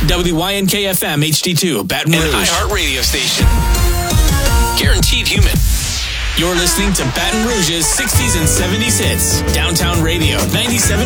WYNK-FM HD2, Baton Rouge. An iHeart radio station. Guaranteed human. You're listening to Baton Rouge's 60s and 70s hits. Downtown Radio, 97.9